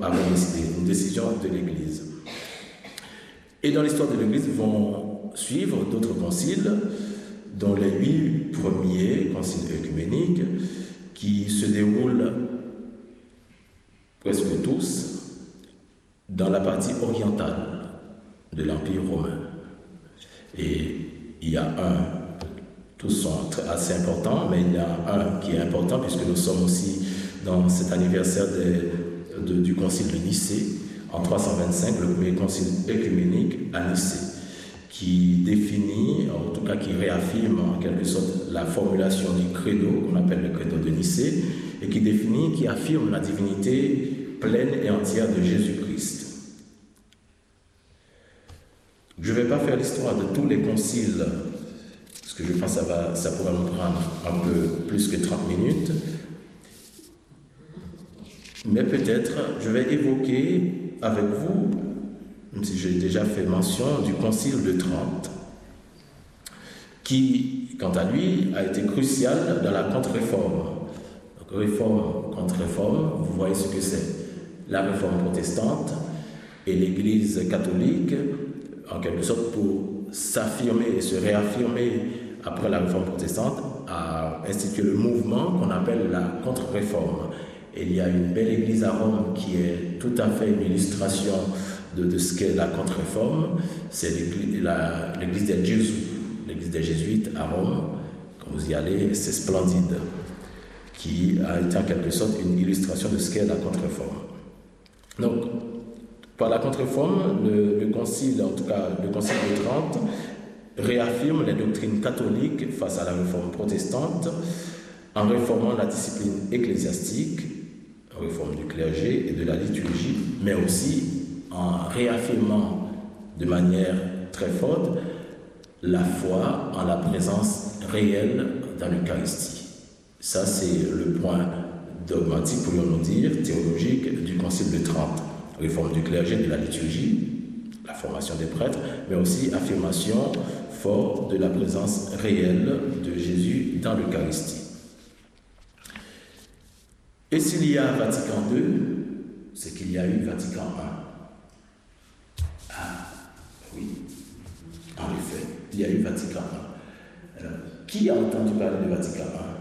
avait décidé, une décision de l'Église. Et dans l'histoire de l'Église vont suivre d'autres conciles, dont les 8 premiers conciles œcuméniques, qui se déroulent presque tous dans la partie orientale de l'Empire romain. Et il y a tous sont assez importants, mais il y a un qui est important puisque nous sommes aussi dans cet anniversaire du concile de Nicée en 325, le premier concile œcuménique à Nicée, qui définit, en tout cas qui réaffirme en quelque sorte la formulation du credo qu'on appelle le credo de Nicée et qui affirme la divinité pleine et entière de Jésus-Christ. Je ne vais pas faire l'histoire de tous les conciles, parce que je pense que ça pourrait nous prendre un peu plus que 30 minutes. Mais peut-être, je vais évoquer avec vous, même si j'ai déjà fait mention, du Concile de Trente, qui, quant à lui, a été crucial dans la contre-réforme. Donc, réforme contre réforme, vous voyez ce que c'est. La réforme protestante et l'Église catholique, en quelque sorte, pour s'affirmer et se réaffirmer après la réforme protestante, a institué le mouvement qu'on appelle la contre-réforme. Et il y a une belle église à Rome qui est tout à fait une illustration de ce qu'est la contre-réforme. C'est l'église des Jésuites, l'église des Jésuites à Rome. Quand vous y allez, c'est splendide, qui a été en quelque sorte une illustration de ce qu'est la contre-réforme. Donc, par la contre-réforme, le concile, en tout cas le concile de Trente, réaffirme les doctrines catholiques face à la réforme protestante en réformant la discipline ecclésiastique, en réforme du clergé et de la liturgie, mais aussi en réaffirmant de manière très forte la foi en la présence réelle dans l'Eucharistie. Ça, c'est le point dogmatique, pourrions-nous dire, théologique du concile de Trente. Réforme du clergé et de la liturgie, la formation des prêtres, mais aussi affirmation forte de la présence réelle de Jésus dans l'Eucharistie. Et s'il y a Vatican II, c'est qu'il y a eu Vatican I. Ah, oui, en effet, il y a eu Vatican I. Alors, qui a entendu parler de Vatican I?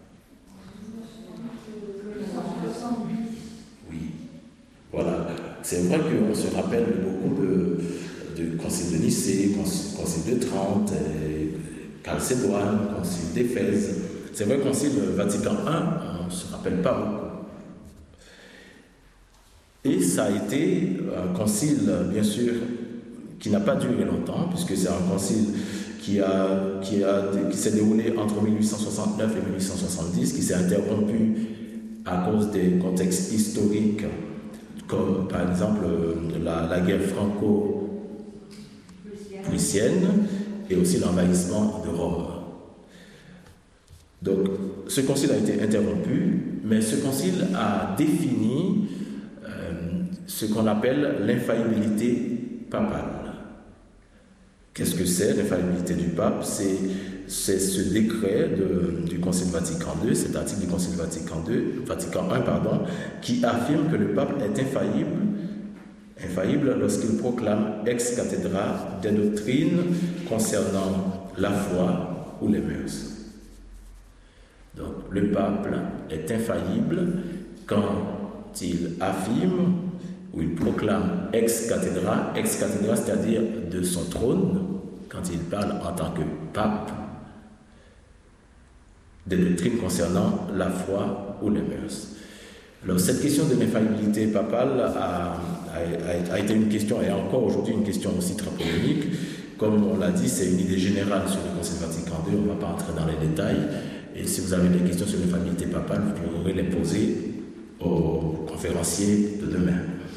Oui, voilà. C'est vrai qu'on se rappelle beaucoup de concile de Nicée, concile de Trente, Chalcédoine, concile d'Éphèse. C'est vrai, concile Vatican I, on ne se rappelle pas beaucoup. Et ça a été un concile, bien sûr, qui n'a pas duré longtemps, puisque c'est un concile qui s'est déroulé entre 1869 et 1870, qui s'est interrompu à cause des contextes historiques, comme par exemple la guerre franco-prussienne et aussi l'envahissement de Rome. Donc, ce concile a été interrompu, mais ce concile a défini ce qu'on appelle l'infaillibilité papale. Qu'est-ce que c'est l'infaillibilité du pape? C'est ce décret du Concile Vatican II, cet article du Concile Vatican I, qui affirme que le pape est infaillible lorsqu'il proclame ex cathedra des doctrines concernant la foi ou les mœurs. Donc, le pape est infaillible quand il affirme ou il proclame ex cathedra, c'est-à-dire de son trône, quand il parle en tant que pape, des doctrines concernant la foi ou les mœurs. Alors, cette question de l'infaillibilité papale a été une question, et encore aujourd'hui une question aussi très polémique. Comme on l'a dit, c'est une idée générale sur le Concile Vatican II, on ne va pas entrer dans les détails. Et si vous avez des questions sur l'infaillibilité papale, vous pourrez les poser aux conférenciers de demain.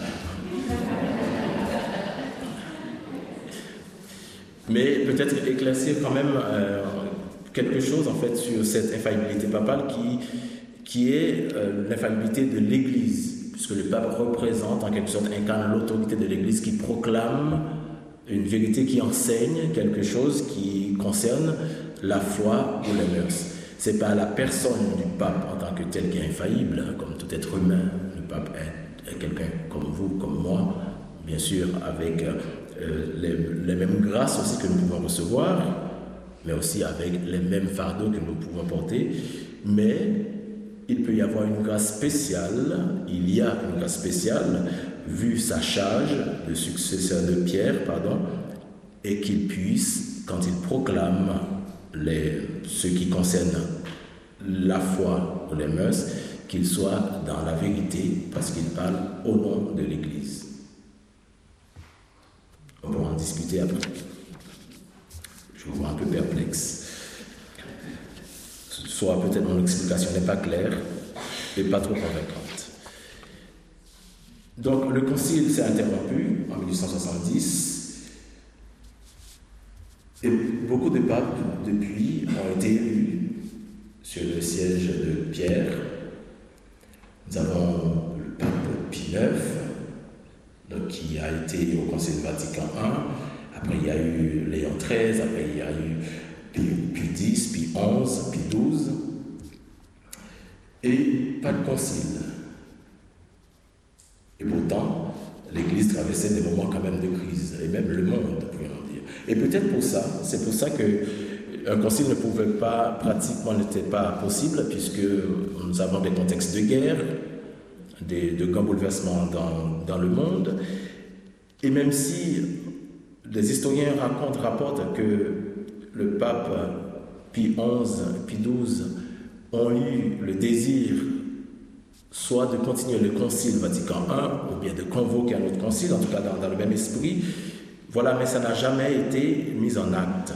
Mais peut-être éclaircir quand même quelque chose en fait sur cette infaillibilité papale qui est l'infaillibilité de l'Église, puisque le pape représente en quelque sorte, incarne l'autorité de l'Église qui proclame une vérité, qui enseigne quelque chose qui concerne la foi ou les mœurs. C'est pas la personne du pape en tant que tel qui est infaillible, comme tout être humain, le pape est quelqu'un comme vous, comme moi, bien sûr, avec les mêmes grâces aussi que nous pouvons recevoir, mais aussi avec les mêmes fardeaux que nous pouvons porter. Mais il peut y avoir une grâce spéciale, il y a une grâce spéciale, vu sa charge de successeur de Pierre, et qu'il puisse, quand il proclame ce qui concerne la foi ou les mœurs, qu'il soit dans la vérité, parce qu'il parle au nom de l'Église. On pourra en discuter après. Je vous vois un peu perplexe. Soit peut-être mon explication n'est pas claire et pas trop convaincante. Donc le concile s'est interrompu en 1870 et beaucoup de papes depuis ont été élus sur le siège de Pierre. Nous avons le pape Pie IX, donc, qui a été au Concile Vatican I. Après, il y a eu Léon XIII. Après, il y a eu Pie X, Pie XI, Pie XII. Et pas de concile. Et pourtant, l'Église traversait des moments quand même de crise, et même le monde, pourrions dire. Et peut-être c'est pour ça qu'un concile n'était pas possible, puisque nous avons des contextes de guerre, de grands bouleversements dans le monde. Et même si les historiens rapportent que le pape Pie XI, Pie XII ont eu le désir soit de continuer le concile Vatican I, ou bien de convoquer un autre concile, en tout cas dans le même esprit, voilà, mais ça n'a jamais été mis en acte.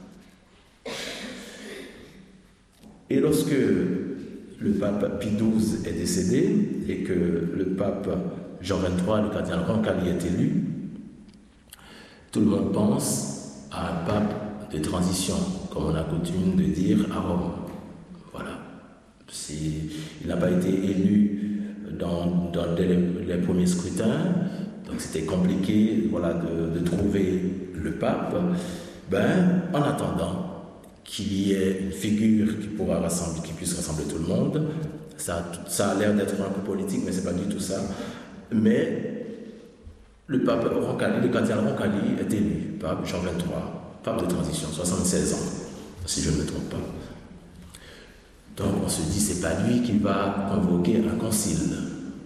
Et lorsque le pape Pie XII est décédé et que le pape Jean XXIII, le cardinal Roncalli, est élu, tout le monde pense à un pape de transition, comme on a coutume de dire à Rome. Voilà. Il n'a pas été élu dans les premiers scrutins, donc c'était compliqué, voilà, de trouver le pape. En attendant qu'il y ait une figure qui puisse rassembler tout le monde, ça a l'air d'être un peu politique, mais c'est pas du tout ça. Mais le pape Roncalli, le cardinal Roncalli est élu, pape Jean XXIII, pape de transition, 76 ans, si je ne me trompe pas. Donc on se dit, c'est pas lui qui va convoquer un concile.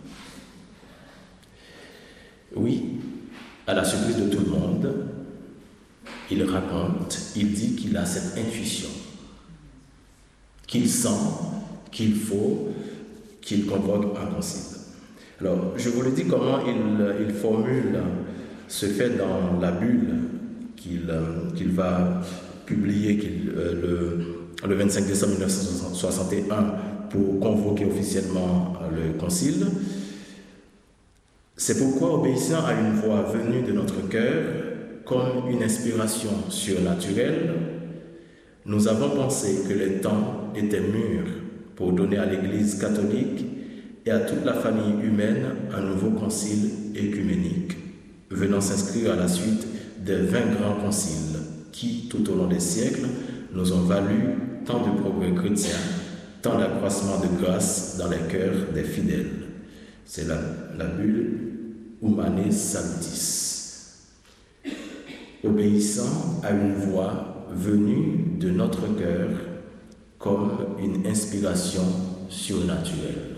Oui, à la surprise de tout le monde, il dit qu'il a cette intuition, qu'il sent qu'il faut qu'il convoque un concile. Alors, je vous le dis comment il formule ce fait dans la bulle qu'il va publier le 25 décembre 1961 pour convoquer officiellement le concile. C'est pourquoi, obéissant à une voix venue de notre cœur, comme une inspiration surnaturelle, nous avons pensé que les temps étaient mûrs pour donner à l'Église catholique et à toute la famille humaine un nouveau concile œcuménique, venant s'inscrire à la suite des 20 grands conciles qui, tout au long des siècles, nous ont valu tant de progrès chrétiens, tant d'accroissement de grâce dans les cœurs des fidèles. C'est la bulle Humanae Salutis. Obéissant à une voix venue de notre cœur comme une inspiration surnaturelle.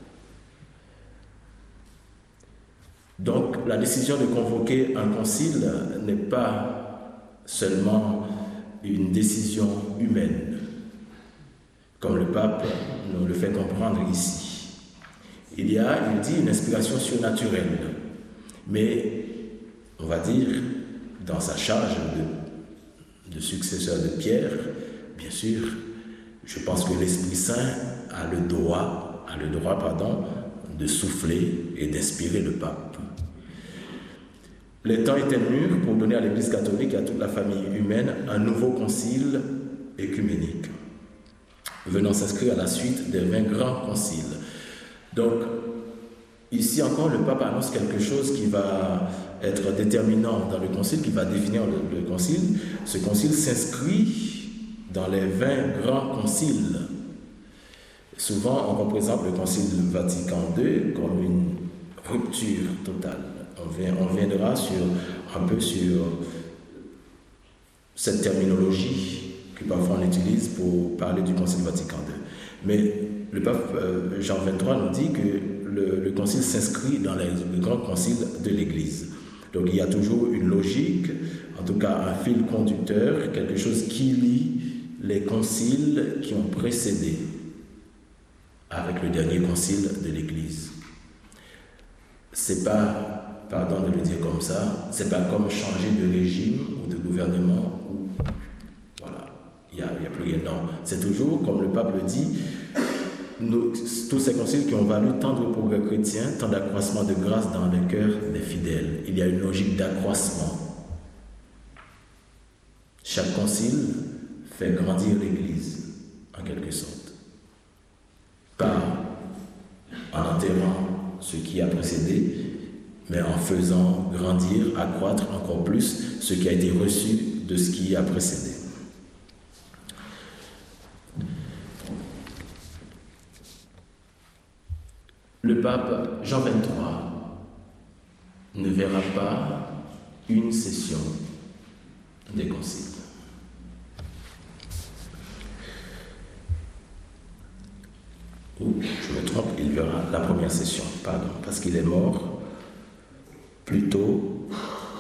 Donc, la décision de convoquer un concile n'est pas seulement une décision humaine, comme le pape nous le fait comprendre ici. Il dit une inspiration surnaturelle, mais on va dire, dans sa charge de successeur de Pierre, bien sûr, je pense que l'Esprit Saint a le droit de souffler et d'inspirer le pape. Les temps étaient mûrs pour donner à l'Église catholique et à toute la famille humaine un nouveau concile œcuménique, venant s'inscrire à la suite des 20 grands conciles. Donc, ici encore, le pape annonce quelque chose qui va être déterminant dans le concile, qui va définir le concile. Ce concile s'inscrit dans les 20 grands conciles. Souvent, on représente le concile Vatican II comme une rupture totale. On viendra un peu sur cette terminologie que parfois on utilise pour parler du Concile Vatican II. Mais le pape Jean XXIII nous dit que le concile s'inscrit dans le grand concile de l'Église. Donc il y a toujours une logique, en tout cas un fil conducteur, quelque chose qui lie les conciles qui ont précédé avec le dernier concile de l'Église. C'est pas, pardon de le dire comme ça, c'est pas comme changer de régime ou de gouvernement ou voilà, il y a plus rien. Non, c'est toujours, comme le pape le dit, tous ces conciles qui ont valu tant de progrès chrétiens, tant d'accroissement de grâce dans le cœur des fidèles. Il y a une logique d'accroissement. Chaque concile fait grandir l'Église, en quelque sorte. Pas en enterrant ce qui a précédé, mais en faisant grandir, accroître encore plus ce qui a été reçu de ce qui a précédé. Le pape Jean XXIII ne verra pas une session des conciles. Ou, je me trompe, il verra la première session, pardon, parce qu'il est mort plutôt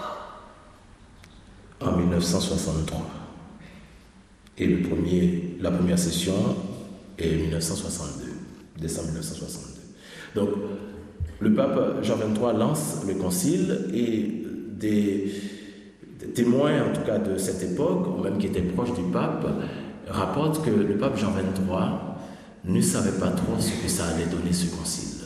en 1963. Et la première session est 1962, décembre 1962. Donc, le pape Jean XXIII lance le concile et des témoins, en tout cas de cette époque, ou même qui étaient proches du pape, rapportent que le pape Jean XXIII ne savait pas trop ce que ça allait donner ce concile.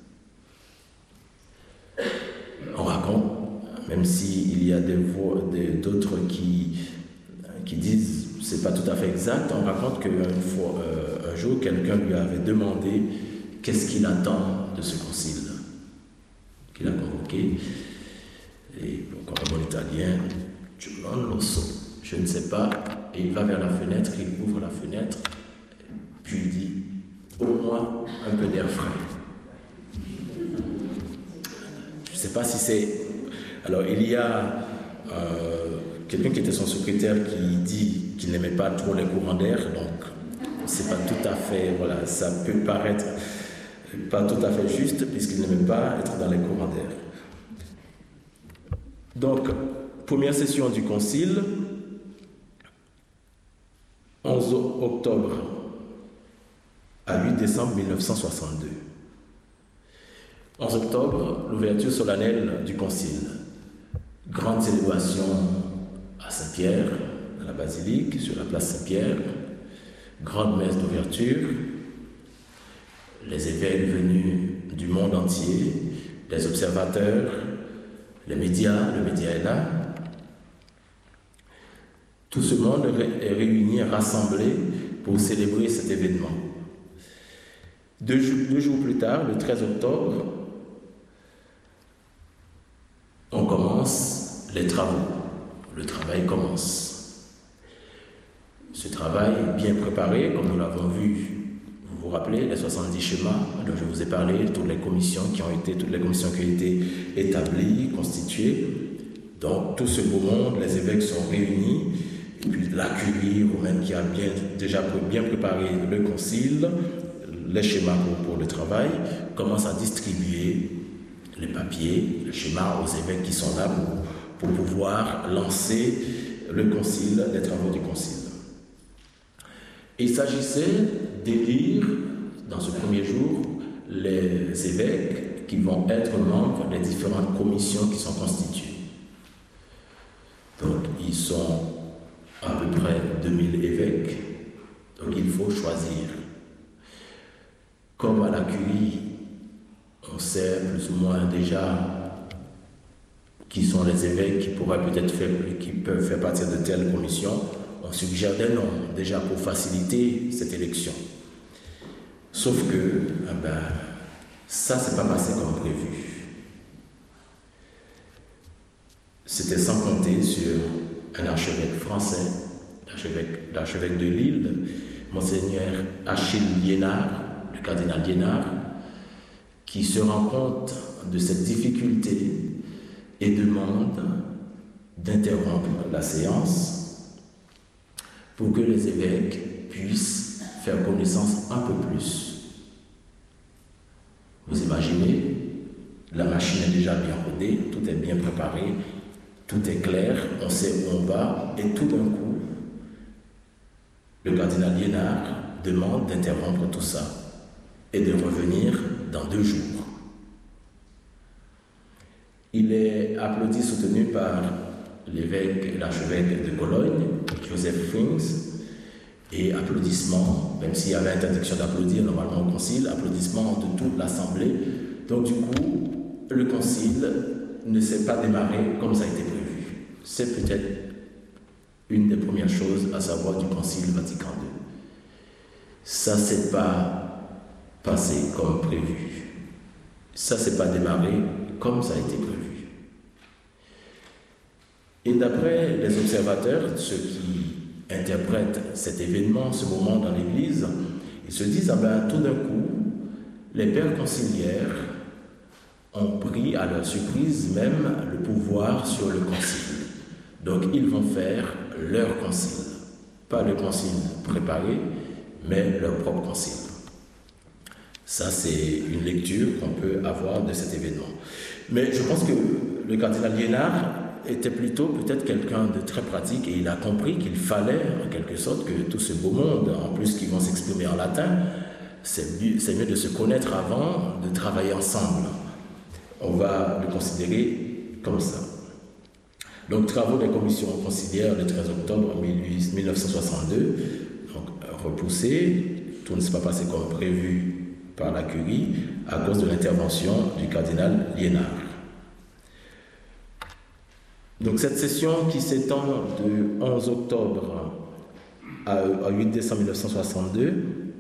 On raconte, même s'il y a d'autres qui disent c'est pas tout à fait exact, on raconte qu'un jour quelqu'un lui avait demandé qu'est-ce qu'il attend de ce concile qu'il a convoqué. Et comme en italien, je ne sais pas, et il va vers la fenêtre, il ouvre la fenêtre, puis il dit au moins un peu d'air frais. Je ne sais pas si c'est... Alors il y a quelqu'un qui était son secrétaire qui dit qu'il n'aimait pas trop les courants d'air, donc c'est pas tout à fait, voilà, ça peut paraître pas tout à fait juste puisqu'il n'aimait pas être dans les courants d'air. Donc, première session du concile, 11 octobre à 8 décembre 1962. 11 octobre, l'ouverture solennelle du concile. Grande célébration à Saint-Pierre, à la basilique, sur la place Saint-Pierre. Grande messe d'ouverture. Les évêques venus du monde entier, les observateurs, les médias, le média est là. Tout ce monde est réuni, rassemblé pour célébrer cet événement. Deux jours plus tard, le 13 octobre, on commence les travaux. Le travail commence. Ce travail bien préparé, comme nous l'avons vu, vous vous rappelez, les 70 schémas dont je vous ai parlé, toutes les commissions qui ont été établies, constituées. Donc, tout ce beau monde, les évêques sont réunis, et puis la curie romaine qui a déjà bien préparé le concile, les schémas pour le travail, commence à distribuer les papiers, les schémas aux évêques qui sont là pour pouvoir lancer le concile, les travaux du concile. Il s'agissait d'élire, dans ce premier jour, les évêques qui vont être membres des différentes commissions qui sont constituées. Donc, ils sont à peu près 2000 évêques, donc il faut choisir. Comme à la curie, on sait plus ou moins déjà qui sont les évêques qui peuvent faire partie de telle commission, on suggère des noms déjà pour faciliter cette élection. Sauf que, ça s'est pas passé comme prévu. C'était sans compter sur un archevêque français, l'archevêque de Lille, Monseigneur Achille Liénard, le cardinal Liénard, qui se rend compte de cette difficulté et demande d'interrompre la séance pour que les évêques puissent faire connaissance un peu plus. Vous imaginez, la machine est déjà bien rodée, tout est bien préparé, tout est clair, on sait où on va, et tout d'un coup, le cardinal Liénard demande d'interrompre tout ça et de revenir dans 2 jours. Il est applaudi, soutenu par l'archevêque de Cologne, Joseph Frings, et applaudissements, même s'il y avait interdiction d'applaudir normalement au concile, applaudissements de toute l'assemblée. Donc du coup, le concile ne s'est pas démarré comme ça a été prévu. C'est peut-être une des premières choses à savoir du concile Vatican II. Ça ne s'est pas passé comme prévu. Ça ne s'est pas démarré comme ça a été prévu. Et d'après les observateurs, ceux qui interprètent cet événement, ce moment dans l'Église, ils se disent, tout d'un coup, les pères conciliaires ont pris à leur surprise même le pouvoir sur le concile. Donc ils vont faire leur concile. Pas le concile préparé, mais leur propre concile. Ça, c'est une lecture qu'on peut avoir de cet événement. Mais je pense que le cardinal Liénard était plutôt peut-être quelqu'un de très pratique et il a compris qu'il fallait, en quelque sorte, que tout ce beau monde, en plus qu'ils vont s'exprimer en latin, c'est mieux de se connaître avant, de travailler ensemble. On va le considérer comme ça. Donc, travaux des commissions conciliaires le 13 octobre 1962, donc repoussés, tout ne s'est pas passé comme prévu par la curie à cause de l'intervention du cardinal Liénard. Donc cette session qui s'étend de 11 octobre à 8 décembre 1962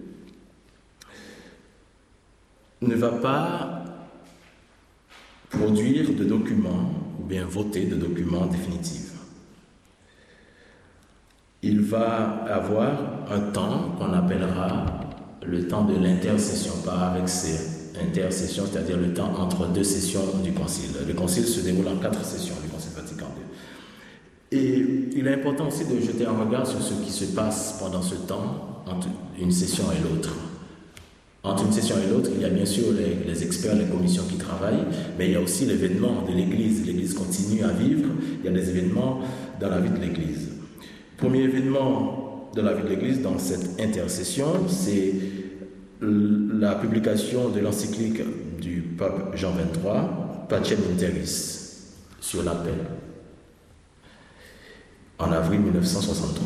ne va pas produire de documents ou bien voter de documents définitifs. Il va avoir un temps qu'on appellera le temps de l'intercession, pas avec ces intercessions, c'est-à-dire le temps entre 2 sessions du concile. Le concile se déroule en 4 sessions, le concile Vatican II. Et il est important aussi de jeter un regard sur ce qui se passe pendant ce temps entre une session et l'autre. Entre une session et l'autre, il y a bien sûr les experts, les commissions qui travaillent, mais il y a aussi l'événement de l'Église. L'Église continue à vivre, il y a des événements dans la vie de l'Église. Premier événement de la vie de l'Église dans cette intercession, c'est la publication de l'encyclique du pape Jean XXIII, Pacem in Terris, sur la paix, en avril 1963.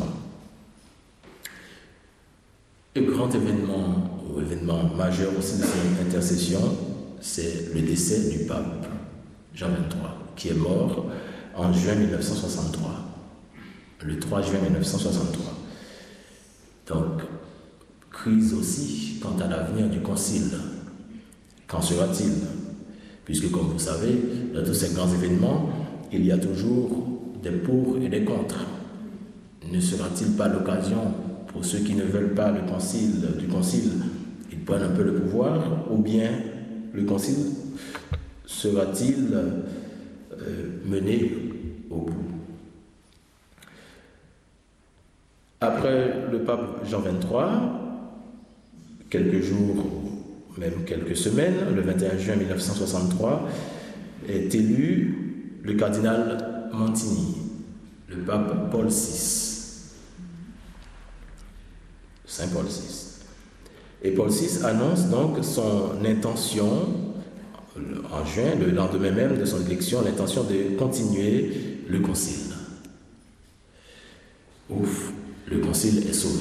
Le grand événement, ou événement majeur aussi de cette intercession, c'est le décès du pape Jean XXIII, qui est mort en juin 1963, le 3 juin 1963. Donc, crise aussi quant à l'avenir du concile. Qu'en sera-t-il? Puisque, comme vous savez, dans tous ces grands événements, il y a toujours des pour et des contre. Ne sera-t-il pas l'occasion pour ceux qui ne veulent pas du concile, ils prennent un peu le pouvoir, ou bien le concile sera-t-il mené au bout? Après le pape Jean XXIII, quelques jours, même quelques semaines, le 21 juin 1963, est élu le cardinal Montini, le pape Paul VI, Saint Paul VI. Et Paul VI annonce donc son intention, en juin, le lendemain même de son élection, l'intention de continuer le concile. Ouf, le concile est sauvé.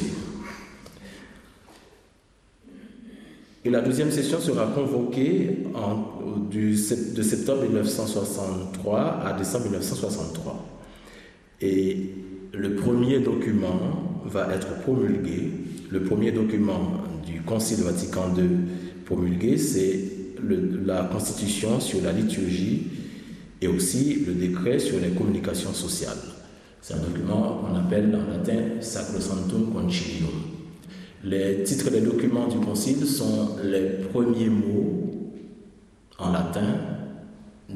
Et la deuxième session sera convoquée de septembre 1963 à décembre 1963. Et le premier document va être promulgué. Le premier document du Concile Vatican II promulgué, c'est la Constitution sur la liturgie et aussi le décret sur les communications sociales. C'est un document qu'on appelle en latin Sacrosanctum Concilium. Les titres des documents du Concile sont les premiers mots en latin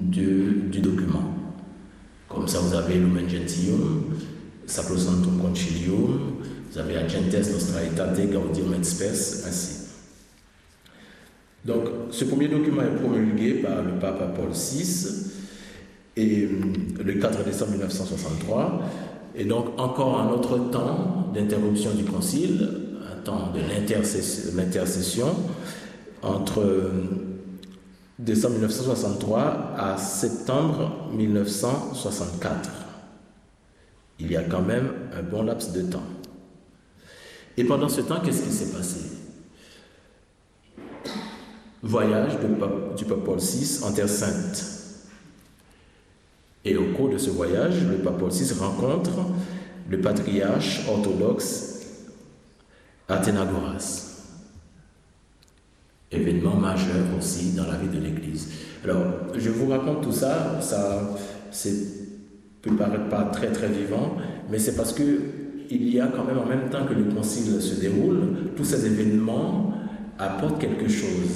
du document. Comme ça, vous avez Lumen Gentium, Sacrosanctum Concilium, vous avez Agentes Nostra Aetate Gaudium et Spes, ainsi. Donc, ce premier document est promulgué par le pape Paul VI et le 4 décembre 1963. Et donc, encore un autre temps d'interruption du concile, un temps de l'intercession entre décembre 1963 à septembre 1964. Il y a quand même un bon laps de temps. Et pendant ce temps, qu'est-ce qui s'est passé? Voyage du pape Paul VI en Terre Sainte. Et au cours de ce voyage, le pape Paul VI rencontre le patriarche orthodoxe Athénagoras. Événement majeur aussi dans la vie de l'Église. Alors, je vous raconte tout ça, peut paraître pas très très vivant, mais c'est parce que il y a quand même en même temps que le concile se déroule, tous ces événements apportent quelque chose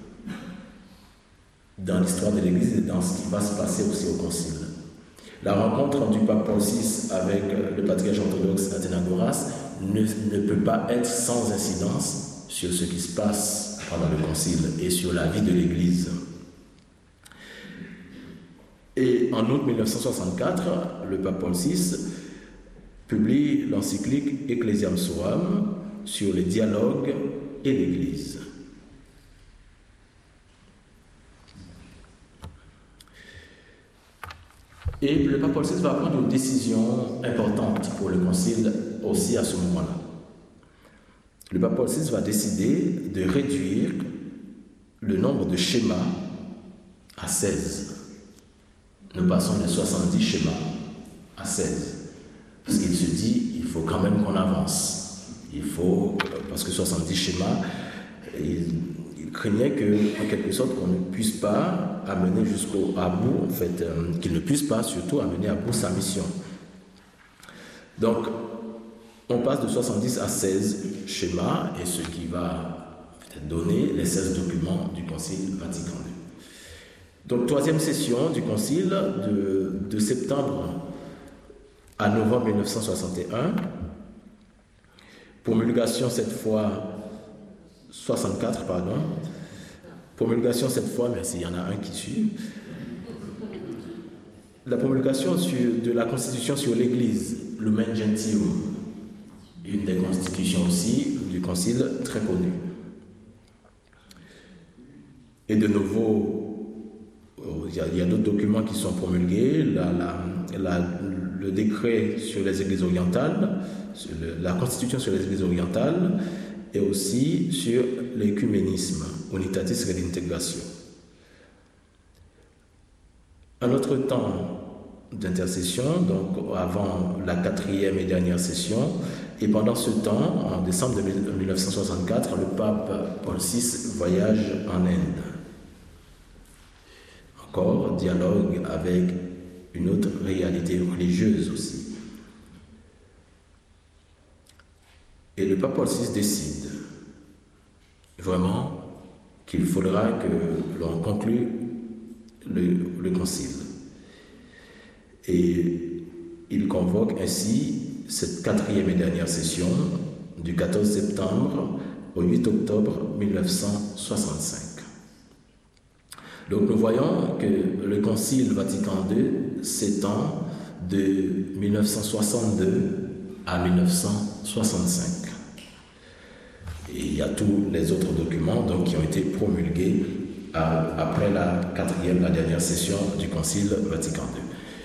dans l'histoire de l'Église et dans ce qui va se passer aussi au concile. La rencontre du pape Paul VI avec le patriarche orthodoxe Athénagoras ne peut pas être sans incidence sur ce qui se passe pendant le concile et sur la vie de l'Église. Et en août 1964, le pape Paul VI publie l'encyclique Ecclesiam Suam sur le dialogue et l'Église. Et le pape Paul VI va prendre une décision importante pour le concile aussi à ce moment-là. Le pape Paul VI va décider de réduire le nombre de schémas à 16. Nous passons de 70 schémas à 16. Parce qu'il se dit, il faut quand même qu'on avance. Il faut, parce que 70 schémas, il craignait que, en quelque sorte, qu'on ne puisse pas amener à bout, en fait, qu'il ne puisse pas surtout amener à bout sa mission. Donc, on passe de 70 à 16 schémas, et ce qui va peut-être donner les 16 documents du Concile Vatican II. Donc, troisième session du Concile de septembre à novembre 1961, promulgation cette fois 64, pardon. Promulgation cette fois, merci, il y en a un qui suit. La promulgation de la Constitution sur l'Église, Lumen Gentium, une des constitutions aussi du Concile très connue. Et de nouveau, il y a d'autres documents qui sont promulgués, le décret sur les Églises orientales, la Constitution sur les Églises orientales, et aussi sur l'écuménisme, Unitatis Redintegratio. Un autre temps d'intercession, donc avant la 4e et dernière session, et pendant ce temps, en décembre 1964, le pape Paul VI voyage en Inde. Encore dialogue avec une autre réalité religieuse aussi. Et le pape Paul VI décide vraiment qu'il faudra que l'on conclue le concile. Et il convoque ainsi cette 4e et dernière session du 14 septembre au 8 octobre 1965. Donc nous voyons que le Concile Vatican II s'étend de 1962 à 1965. Et il y a tous les autres documents donc, qui ont été promulgués après la 4e, la dernière session du Concile Vatican II.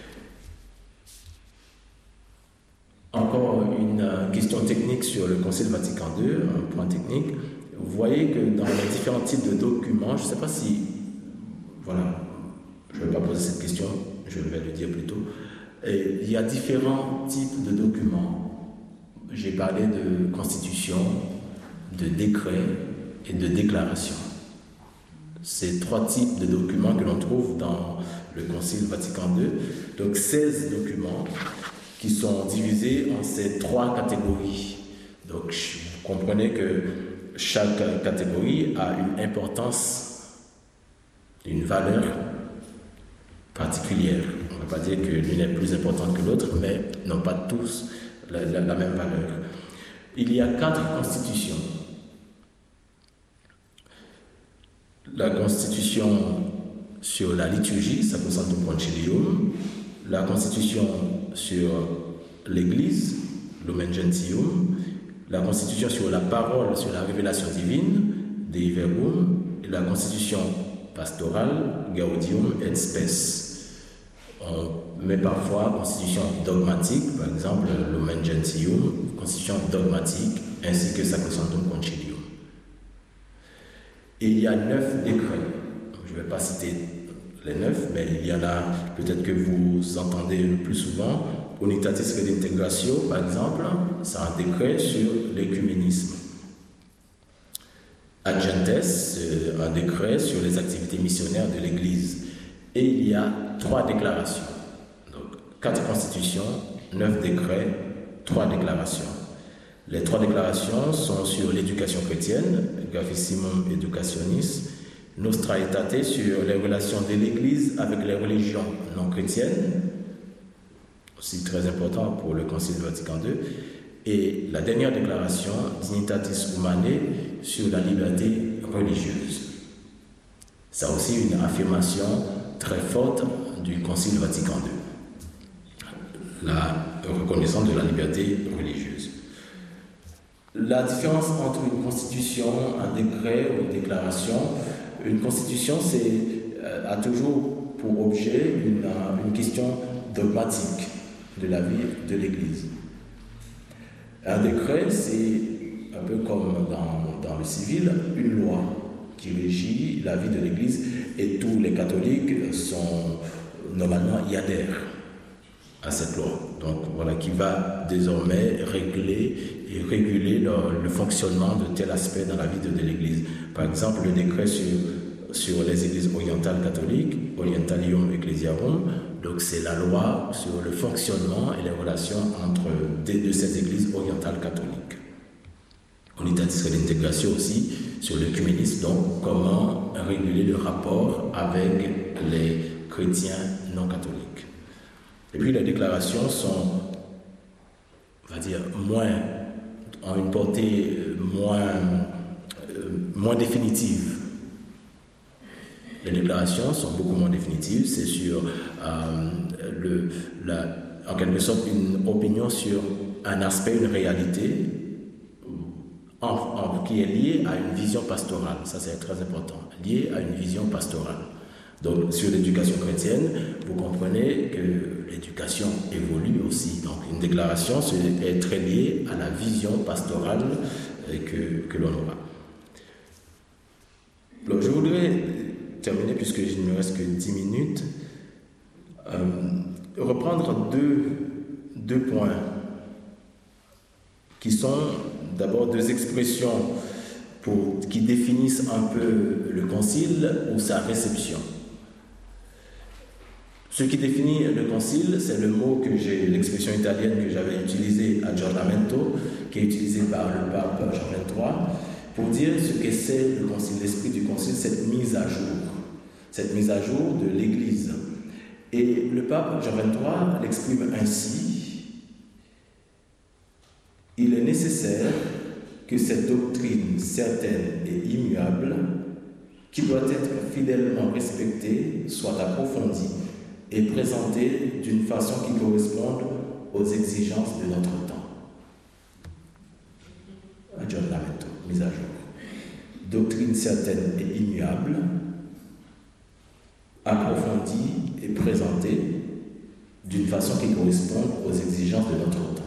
Encore une question technique sur le Concile Vatican II, un point technique. Vous voyez que dans les différents types de documents, je ne sais pas si... Voilà, je ne vais pas poser cette question, je vais le dire plutôt. Et il y a différents types de documents. J'ai parlé de constitution, de décret et de déclaration. Ces trois types de documents que l'on trouve dans le Concile Vatican II. Donc 16 documents qui sont divisés en ces trois catégories. Donc vous comprenez que chaque catégorie a une importance, une valeur particulières. On ne va pas dire que l'une est plus importante que l'autre, mais n'ont pas tous la même valeur. Il y a 4 constitutions. La constitution sur la liturgie, Sacrosanctum Concilium, la constitution sur l'Église, Lumen Gentium, la constitution sur la parole, sur la révélation divine, Dei Verbum, et la constitution pastorale, Gaudium et Spes. On met parfois constitution dogmatique, par exemple Lumen Gentium, constitution dogmatique, ainsi que Sacrosanctum Concilium. Et il y a 9 décrets. Je ne vais pas citer les 9, mais il y en a peut-être que vous entendez le plus souvent. Unitatis Redintegratio, par exemple, c'est un décret sur l'écuménisme. Ad Gentes, c'est un décret sur les activités missionnaires de l'Église. Et il y a 3 déclarations. Donc, 4 constitutions, 9 décrets, 3 déclarations. Les 3 déclarations sont sur l'éducation chrétienne, Gravissimum Educationis, Nostra Aetate sur les relations de l'Église avec les religions non chrétiennes, aussi très important pour le Concile Vatican II, et la dernière déclaration, Dignitatis Humanae, sur la liberté religieuse. C'est aussi une affirmation très forte du Concile Vatican II, la reconnaissance de la liberté religieuse. La différence entre une constitution, un décret ou une déclaration, une constitution a toujours pour objet une question dogmatique de la vie de l'Église. Un décret, c'est un peu comme dans le civil, une loi qui régit la vie de l'Église et tous les catholiques normalement y adhèrent à cette loi. Donc voilà, qui va désormais réguler le fonctionnement de tel aspect dans la vie de l'Église. Par exemple, le décret sur les églises orientales catholiques, Orientalium Ecclesiarum, donc c'est la loi sur le fonctionnement et les relations entre de ces églises orientales catholiques. Unitatis Redintegratio aussi sur l'œcuménisme, donc comment réguler le rapport avec les chrétiens non catholiques. Et puis les déclarations sont, on va dire, ont une portée moins définitive. Les déclarations sont beaucoup moins définitives, c'est sur en quelque sorte une opinion sur un aspect, une réalité qui est liée à une vision pastorale. Ça c'est très important, liée à une vision pastorale. Donc sur l'éducation chrétienne, vous comprenez que l'éducation évolue aussi. Donc une déclaration est très liée à la vision pastorale que l'on aura. Donc je voudrais terminer, puisqu'il ne me reste que 10 minutes, reprendre deux points qui sont d'abord 2 expressions qui définissent un peu le concile ou sa réception. Ce qui définit le concile, c'est l'expression italienne que j'avais utilisée, aggiornamento, qui est utilisée par le pape Jean XXIII, pour dire ce que c'est le concile, l'esprit du concile, cette mise à jour de l'Église. Et le pape Jean XXIII l'exprime ainsi: il est nécessaire que cette doctrine certaine et immuable, qui doit être fidèlement respectée, soit approfondie et présentée d'une façon qui corresponde aux exigences de notre temps. Aggiornamento, mise à jour. Doctrine certaine et immuable, approfondie et présentée d'une façon qui corresponde aux exigences de notre temps.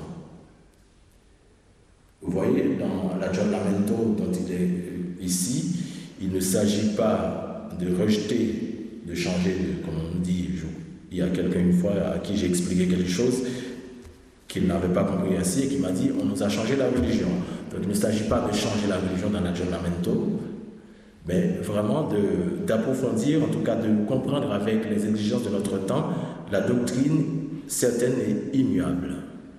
Vous voyez, dans l'aggiornamento dont il est ici, il ne s'agit pas de rejeter, de changer, comme on dit. Il y a quelqu'un une fois à qui j'ai expliqué quelque chose qu'il n'avait pas compris ainsi et qui m'a dit: on nous a changé la religion. Donc il ne s'agit pas de changer la religion dans l'aggiornamento, mais vraiment d'approfondir, en tout cas de comprendre avec les exigences de notre temps, la doctrine certaine et immuable.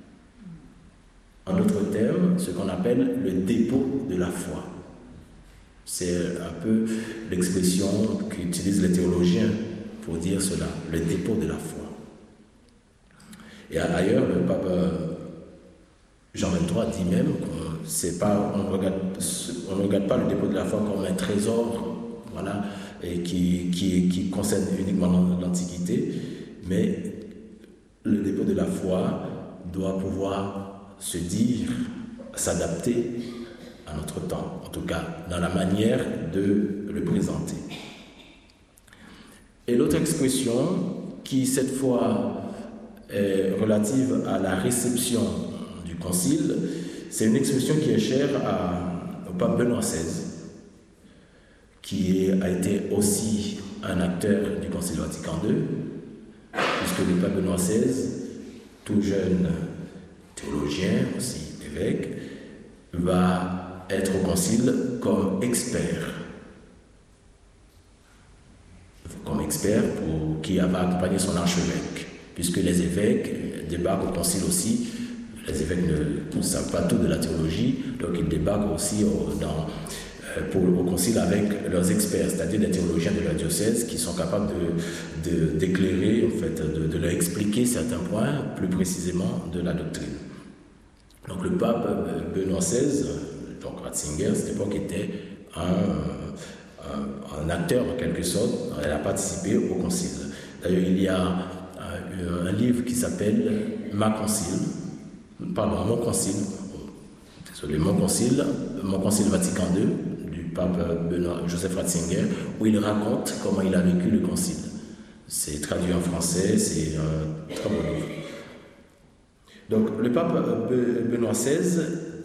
En d'autres termes, ce qu'on appelle le dépôt de la foi. C'est un peu l'expression qu'utilisent les théologiens pour dire cela, le dépôt de la foi. Et ailleurs, le pape Jean XXIII dit même qu'on ne regarde pas le dépôt de la foi comme un trésor, voilà, et qui concerne uniquement l'Antiquité, mais le dépôt de la foi doit pouvoir se dire, s'adapter à notre temps, en tout cas dans la manière de le présenter. Et l'autre expression, qui cette fois est relative à la réception du Concile, c'est une expression qui est chère au pape Benoît XVI, qui a été aussi un acteur du Concile Vatican II, puisque le pape Benoît XVI, tout jeune théologien, aussi évêque, va être au Concile comme expert qui va accompagner son archevêque, puisque les évêques débarquent au Concile aussi. Les évêques ne savent pas tout de la théologie, donc ils débarquent aussi au Concile avec leurs experts, c'est-à-dire des théologiens de leur diocèse qui sont capables d'éclairer, en fait, de leur expliquer certains points plus précisément de la doctrine. Donc le pape Benoît XVI, donc Ratzinger, à cette époque était un acteur en quelque sorte, elle a participé au Concile. D'ailleurs, il y a un livre qui s'appelle Mon Concile, Mon Concile Vatican II, du pape Joseph Ratzinger, où il raconte comment il a vécu le Concile. C'est traduit en français, c'est un très beau livre. Donc, le pape Benoît XVI,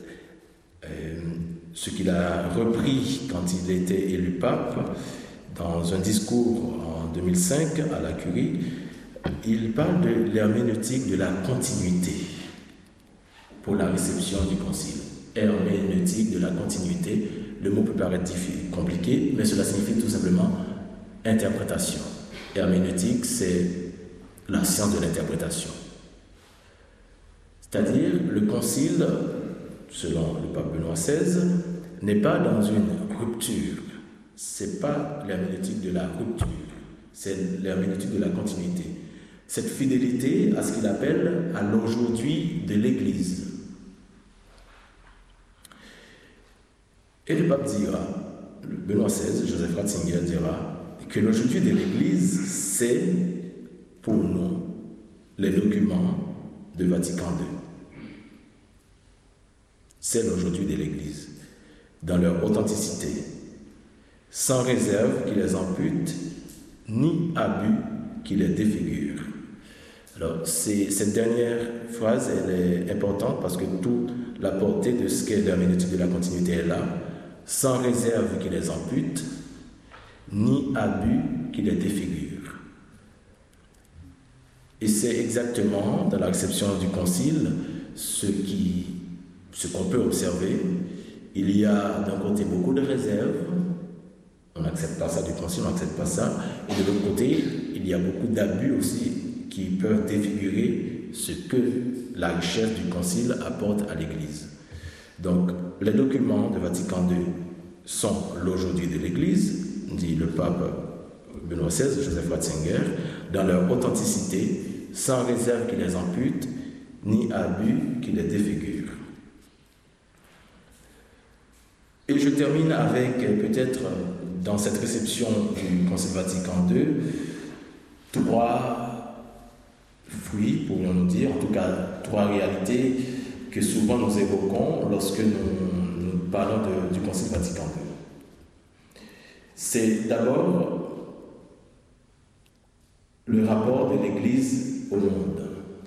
ce qu'il a repris quand il était élu pape, dans un discours en 2005 à la Curie, il parle de l'herméneutique de la continuité pour la réception du Concile. Herméneutique de la continuité, le mot peut paraître compliqué, mais cela signifie tout simplement interprétation. Herméneutique, c'est la science de l'interprétation. C'est-à-dire, le Concile, selon le pape Benoît XVI, n'est pas dans une rupture. Ce n'est pas l'herméneutique de la rupture, c'est l'herméneutique de la continuité. Cette fidélité à ce qu'il appelle à l'aujourd'hui de l'Église. Et le pape dira, Benoît XVI, Joseph Ratzinger dira, que l'aujourd'hui de l'Église, c'est pour nous les documents de Vatican II. C'est l'aujourd'hui de l'Église, dans leur authenticité, sans réserve qui les ampute, ni abus qui les défigure. Alors, cette dernière phrase, elle est importante parce que toute la portée de ce qu'est l'herméneutique de la continuité est là, sans réserve qui les ampute, ni abus qui les défigure. Et c'est exactement dans la réception du Concile ce qu'on peut observer. Il y a d'un côté beaucoup de réserves, on n'accepte pas ça du Concile, on n'accepte pas ça, et de l'autre côté, il y a beaucoup d'abus aussi qui peuvent défigurer ce que la richesse du Concile apporte à l'Église. Donc, les documents de Vatican II sont l'aujourd'hui de l'Église, dit le pape Benoît XVI, Joseph Ratzinger, dans leur authenticité, sans réserve qui les ampute, ni abus qui les défigure. Et je termine avec peut-être dans cette réception du Concile Vatican II, 3 fruits, pourrions-nous dire, en tout cas 3 réalités que souvent nous évoquons lorsque nous parlons du Concile Vatican II. C'est d'abord le rapport de l'Église au monde.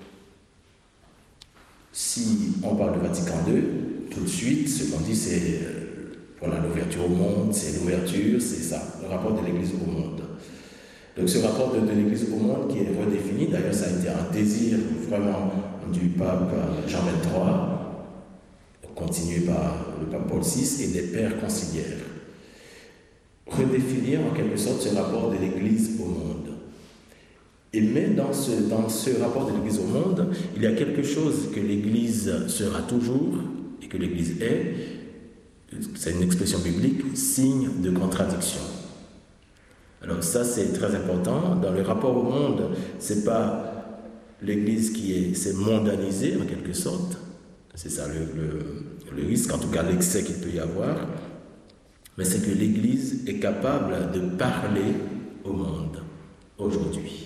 Si on parle de Vatican II, tout de suite, ce qu'on dit, c'est voilà, l'ouverture au monde, c'est l'ouverture, c'est ça, le rapport de l'Église au monde. Donc ce rapport de l'Église au monde qui est redéfini, d'ailleurs ça a été un désir vraiment du pape Jean XXIII, continué par le pape Paul VI et des pères conciliaires. Redéfinir en quelque sorte ce rapport de l'Église au monde. Et mais dans ce rapport de l'Église au monde, il y a quelque chose que l'Église sera toujours et que l'Église est, c'est une expression biblique, signe de contradiction. Alors ça, c'est très important. Dans le rapport au monde, c'est pas l'Église qui s'est mondanisée en quelque sorte. C'est ça le risque, en tout cas l'excès qu'il peut y avoir. Mais c'est que l'Église est capable de parler au monde aujourd'hui.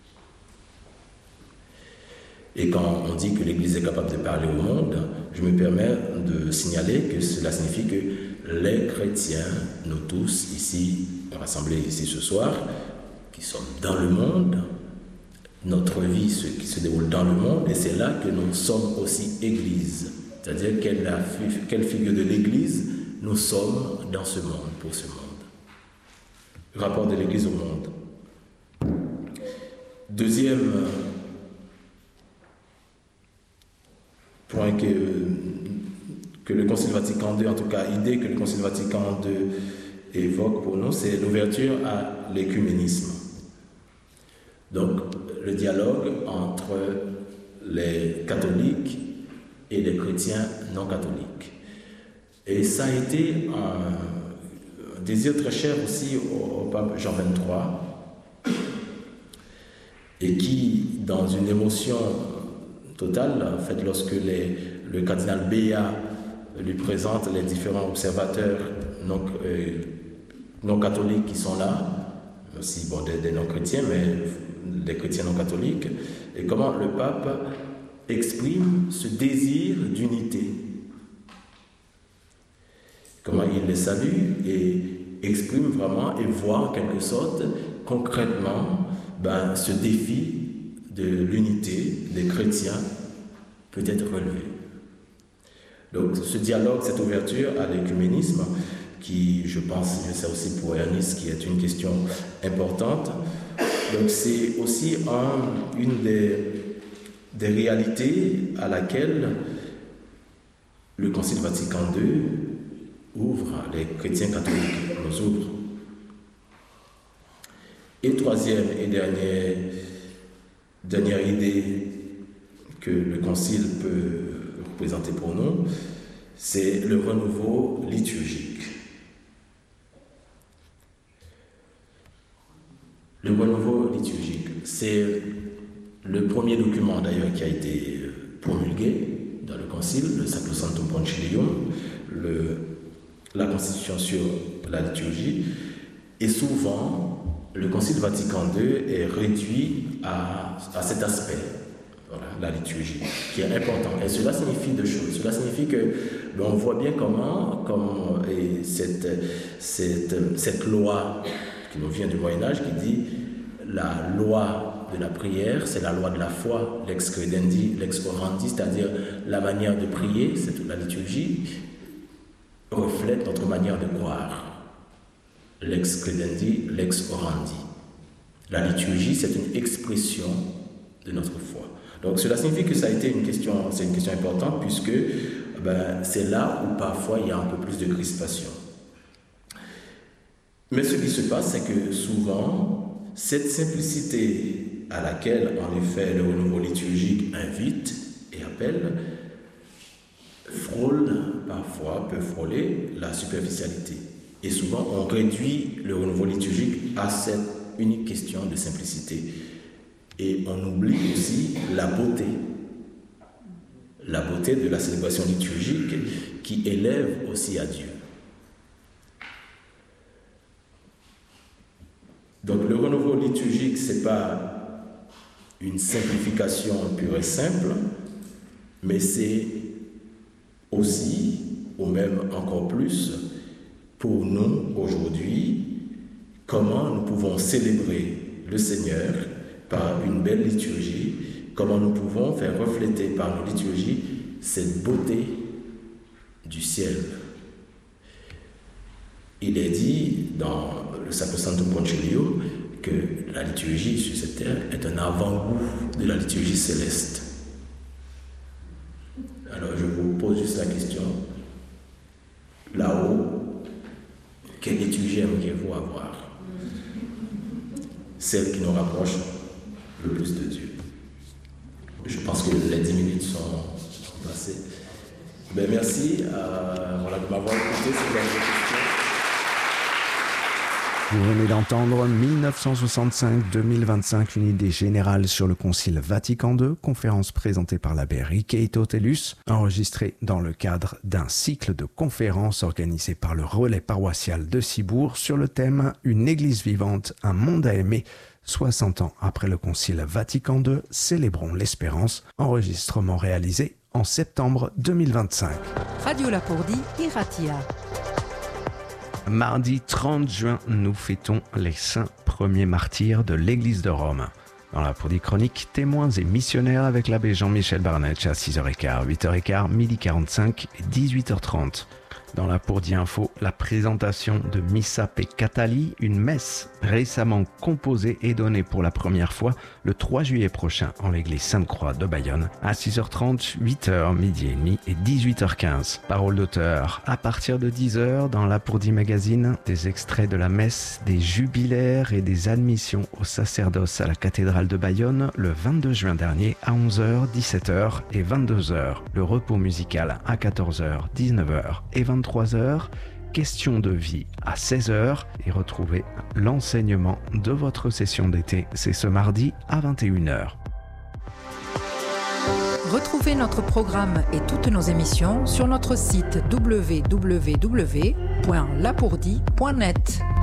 Et quand on dit que l'Église est capable de parler au monde, je me permets de signaler que cela signifie que les chrétiens, nous tous ici, rassemblés ici ce soir, qui sommes dans le monde, notre vie qui se déroule dans le monde, et c'est là que nous sommes aussi Église. C'est-à-dire quelle figure de l'Église nous sommes dans ce monde, pour ce monde. Rapport de l'Église au monde. Deuxième point que le Concile Vatican II, en tout cas, idée que le Concile Vatican II évoque pour nous, c'est l'ouverture à l'écuménisme. Donc, le dialogue entre les catholiques et les chrétiens non catholiques. Et ça a été un désir très cher aussi au pape Jean XXIII, et qui, dans une émotion totale, en fait, lorsque le cardinal Béat lui présente les différents observateurs non catholiques qui sont là, aussi des non chrétiens, mais des chrétiens non catholiques, et comment le pape exprime ce désir d'unité. Comment il les salue et exprime vraiment et voit en quelque sorte concrètement ce défi de l'unité des chrétiens peut être relevé. Donc ce dialogue, cette ouverture à l'écuménisme, qui je pense, c'est aussi pour Ernest, qui est une question importante, donc c'est aussi une des réalités à laquelle le Concile Vatican II ouvre, les chrétiens catholiques nous ouvrent. Et troisième et dernière idée que le Concile peut représenter pour nous, c'est le renouveau liturgique. Le renouveau liturgique, c'est le premier document d'ailleurs qui a été promulgué dans le Concile, le Sacrosanctum Concilium, la Constitution sur la liturgie, et souvent le Concile Vatican II est réduit à cet aspect, voilà, la liturgie, qui est important. Et cela signifie deux choses. Cela signifie que on voit bien comment cette loi qui nous vient du Moyen-Âge, qui dit la loi de la prière, c'est la loi de la foi, lex credendi, lex orandi, c'est-à-dire la manière de prier, c'est la liturgie, reflète notre manière de croire. Lex credendi, lex orandi. La liturgie, c'est une expression de notre foi. Donc cela signifie que ça a été une question importante, puisque c'est là où parfois il y a un peu plus de crispation. Mais ce qui se passe, c'est que souvent, cette simplicité à laquelle, en effet, le renouveau liturgique invite et appelle, peut frôler la superficialité. Et souvent, on réduit le renouveau liturgique à cette unique question de simplicité. Et on oublie aussi la beauté de la célébration liturgique qui élève aussi à Dieu. Donc le renouveau liturgique, ce n'est pas une simplification pure et simple, mais c'est aussi, ou même encore plus, pour nous aujourd'hui, comment nous pouvons célébrer le Seigneur par une belle liturgie, comment nous pouvons faire refléter par nos liturgies cette beauté du ciel. Il est dit dans le Sacrosanctum Concilium que la liturgie sur cette terre est un avant-goût de la liturgie céleste. Alors je vous pose juste la question, là-haut, quelle liturgie aimeriez-vous avoir? Celle qui nous rapproche le plus de Dieu. Je pense que les 10 minutes sont passées. Merci de m'avoir écouté. Si vous avez des questions. Vous venez d'entendre 1965-2025, une idée générale sur le Concile Vatican II, conférence présentée par l'abbé Riqueito Tellus, enregistrée dans le cadre d'un cycle de conférences organisé par le relais paroissial de Cibourg sur le thème « Une Église vivante, un monde à aimer ». 60 ans après le Concile Vatican II, célébrons l'espérance, enregistrement réalisé en septembre 2025. Radio Lapourdie et Ratia. Mardi 30 juin, nous fêtons les saints premiers martyrs de l'Église de Rome. Dans la Lapourdie chronique, témoins et missionnaires avec l'abbé Jean-Michel Barnetch à 6h15, 8h15, 12h45 et 18h30. Dans la Lapourdie Info, la présentation de Missa Peccatali, une messe récemment composée et donnée pour la première fois le 3 juillet prochain en l'église Sainte-Croix de Bayonne à 6h30, 8h, midi et demi et 18h15. Parole d'auteur à partir de 10h dans la Lapourdie Magazine, des extraits de la messe, des jubilaires et des admissions au sacerdoce à la cathédrale de Bayonne le 22 juin dernier à 11h, 17h et 22h. Le repos musical à 14h, 19h et 23h, question de vie à 16h et retrouvez l'enseignement de votre session d'été. C'est ce mardi à 21h. Retrouvez notre programme et toutes nos émissions sur notre site www.lapourdie.net.